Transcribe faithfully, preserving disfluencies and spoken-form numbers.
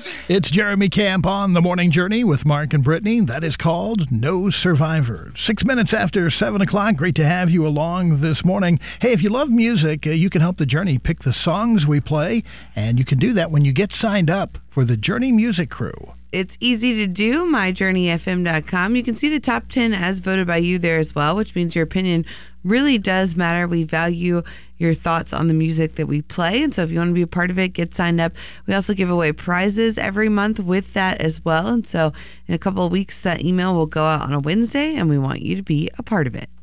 It's Jeremy Camp on The Morning Journey with Mark and Brittany. That is called No Survivor. Six minutes after seven o'clock. Great to have you along this morning. Hey, if you love music, uh, you can help the Journey pick the songs we play, and you can do that when you get signed up for the Journey Music Crew. It's easy to do, my journey f m dot com. You can see the top ten as voted by you there as well, which means your opinion really does matter. We value your thoughts on the music that we play. And so if you want to be a part of it, get signed up. We also give away prizes every month with that as well. And so in a couple of weeks, that email will go out on a Wednesday, and we want you to be a part of it.